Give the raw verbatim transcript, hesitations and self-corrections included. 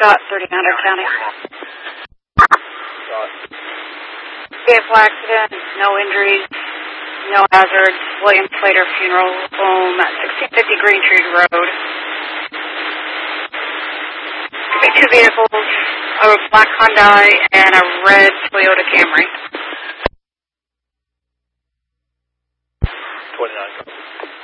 Scott, thirty-nine hundred County. Vehicle accident, no injuries, no hazards. William Slater Funeral Home at sixteen fifty Green Tree Road. Two vehicles, a black Hyundai and a red Toyota Camry. twenty-nine.